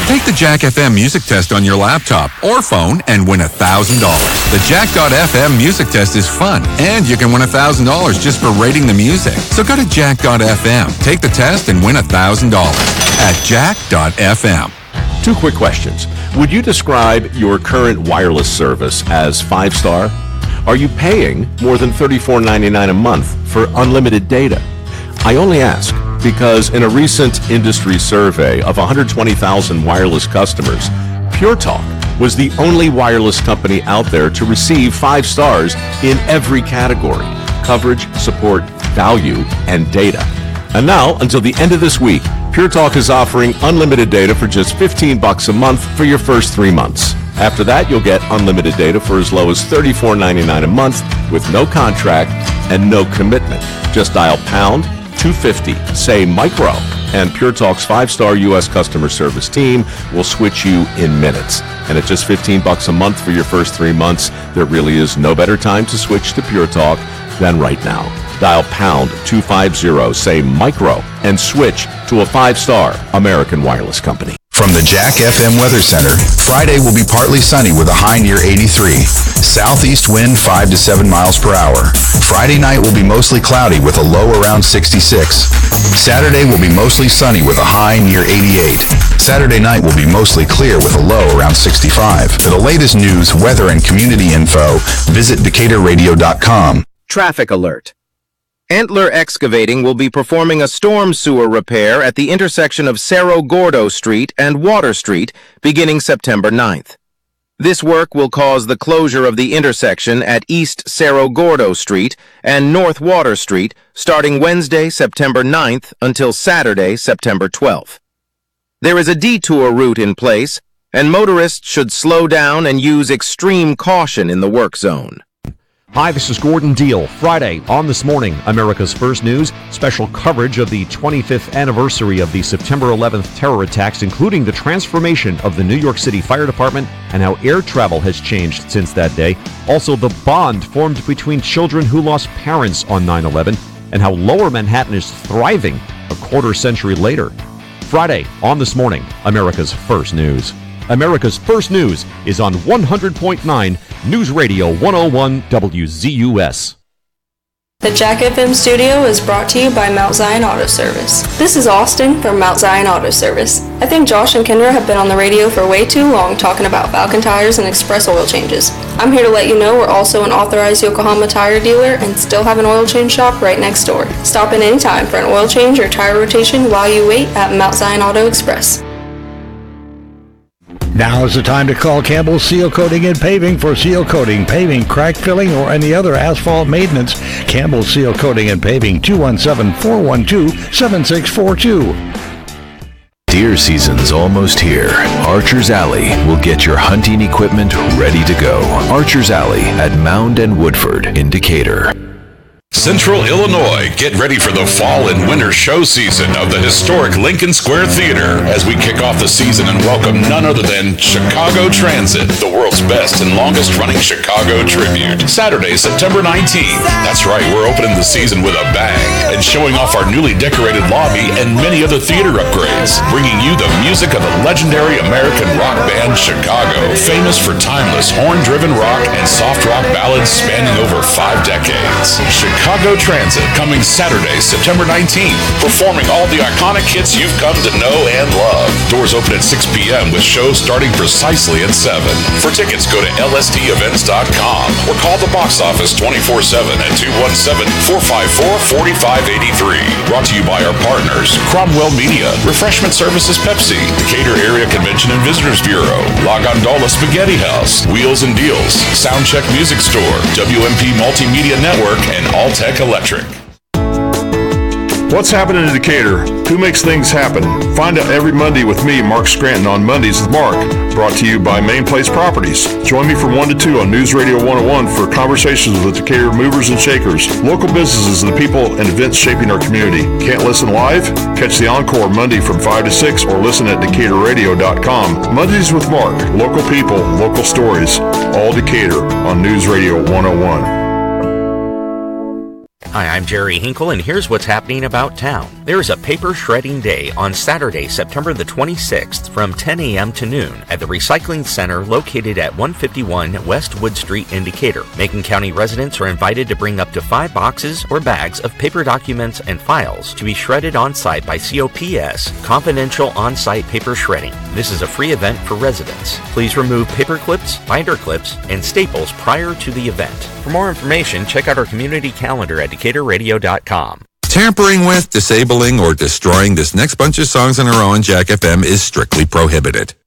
Take the Jack FM music test on your laptop or phone and win $1,000. The Jack.fm music test is fun, and you can win $1,000 just for rating the music. So go to Jack.fm, take the test, and win $1,000 at Jack.fm. 2 quick questions. Would you describe your current wireless service as 5-star? Are you paying more than $34.99 a month for unlimited data? I only ask because in a recent industry survey of 120,000 wireless customers, Pure Talk was the only wireless company out there to receive 5 stars in every category: coverage, support, value, and data. And now, until the end of this week, Pure Talk is offering unlimited data for just $15 a month for your first 3 months. After that, you'll get unlimited data for as low as $34.99 a month with no contract and no commitment. Just dial pound 250, say micro, and Pure Talk's 5-star U.S. customer service team will switch you in minutes. And at just $15 a month for your first 3 months, there really is no better time to switch to Pure Talk than right now. Dial pound 250, say micro, and switch to a 5-star American wireless company. From the Jack FM Weather Center, Friday will be partly sunny with a high near 83. Southeast wind 5 to 7 miles per hour. Friday night will be mostly cloudy with a low around 66. Saturday will be mostly sunny with a high near 88. Saturday night will be mostly clear with a low around 65. For the latest news, weather, and community info, visit DecaturRadio.com. Traffic alert. Antler Excavating will be performing a storm sewer repair at the intersection of Cerro Gordo Street and Water Street beginning September 9th. This work will cause the closure of the intersection at East Cerro Gordo Street and North Water Street starting Wednesday, September 9th until Saturday, September 12th. There is a detour route in place, and motorists should slow down and use extreme caution in the work zone. Hi, this is Gordon Deal. Friday on This Morning, America's First News, special coverage of the 25th anniversary of the September 11th terror attacks, including the transformation of the New York City Fire Department and how air travel has changed since that day. Also, the bond formed between children who lost parents on 9/11 and how Lower Manhattan is thriving a quarter century later. Friday on This Morning, America's First News. America's First News is on 100.9 News Radio 101 WZUS. The Jack FM studio is brought to you by Mount Zion Auto Service. This is Austin from Mount Zion Auto Service. I think Josh and Kendra have been on the radio for way too long talking about Falcon tires and express oil changes. I'm here to let you know we're also an authorized Yokohama tire dealer and still have an oil change shop right next door. Stop in anytime for an oil change or tire rotation while you wait at Mount Zion Auto Express. Now is the time to call Campbell Seal Coating and Paving for seal coating, paving, crack filling, or any other asphalt maintenance. Campbell Seal Coating and Paving, 217-412-7642. Deer season's almost here. Archer's Alley will get your hunting equipment ready to go. Archer's Alley at Mound and Woodford in Decatur. Central Illinois, get ready for the fall and winter show season of the historic Lincoln Square Theater as we kick off the season and welcome none other than Chicago Transit, the world's best and longest running Chicago tribute. Saturday, September 19th. That's right, we're opening the season with a bang and showing off our newly decorated lobby and many other theater upgrades, bringing you the music of the legendary American rock band Chicago, famous for timeless horn-driven rock and soft rock ballads spanning over 5 decades. Chicago Transit, coming Saturday, September 19th, performing all the iconic hits you've come to know and love. Doors open at 6 p.m. with shows starting precisely at 7. For tickets, go to lsdevents.com or call the box office 24/7 at 217-454-4583. Brought to you by our partners, Cromwell Media, Refreshment Services Pepsi, Decatur Area Convention and Visitors Bureau, La Gondola Spaghetti House, Wheels and Deals, Soundcheck Music Store, WMP Multimedia Network, and All-Tech Electric. What's happening in Decatur? Who makes things happen? Find out every Monday with me, Mark Scranton, on Mondays with Mark. Brought to you by Main Place Properties. Join me from 1 to 2 on News Radio 101 for conversations with Decatur movers and shakers, local businesses, and the people and events shaping our community. Can't listen live? Catch the encore Monday from 5 to 6 or listen at DecaturRadio.com. Mondays with Mark. Local people, local stories. All Decatur on News Radio 101. Hi, I'm Jerry Hinkle, and here's what's happening about town. There is a paper shredding day on Saturday, September the 26th from 10 a.m. to noon at the Recycling Center located at 151 West Wood Street in Decatur. Macon County residents are invited to bring up to 5 boxes or bags of paper documents and files to be shredded on-site by COPS, Confidential On-Site Paper Shredding. This is a free event for residents. Please remove paper clips, binder clips, and staples prior to the event. For more information, check out our community calendar at DecaturRadio.com. Tampering with, disabling, or destroying this next bunch of songs on our own Jack FM is strictly prohibited.